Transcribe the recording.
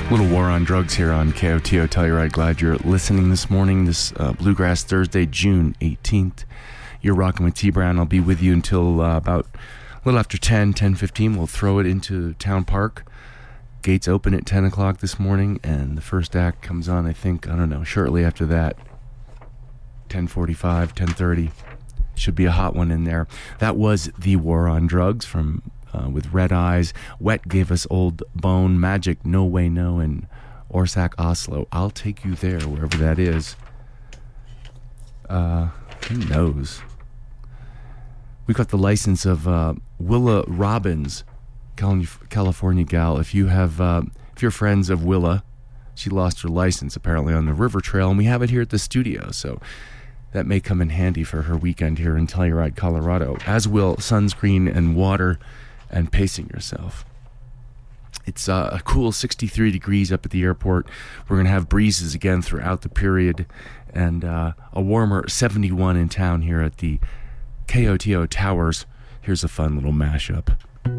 Little War on Drugs here on KOTO Telluride. Glad you're listening this morning, this Bluegrass Thursday, June 18th. You're rocking with T. Brown. I'll be with you until about a little after 10:15. We'll throw it into Town Park. Gates open at 10 o'clock this morning, and the first act comes on, I think, shortly after that. 10:45, 10:30. Should be a hot one in there. That was The War on Drugs from... with Red Eyes. Wet gave us Old Bone, Magic, No Way No, and Orsak Oslo. I'll Take You There, wherever that is. Who knows? We got the license of Willa Robbins, California gal. If you're friends of Willa, she lost her license apparently on the River Trail, and we have it here at the studio, so that may come in handy for her weekend here in Telluride, Colorado, as will Sunscreen and Water and Pacing Yourself. It's a cool 63 degrees up at the airport. We're going to have breezes again throughout the period, and a warmer 71 in town here at the KOTO Towers. Here's a fun little mashup.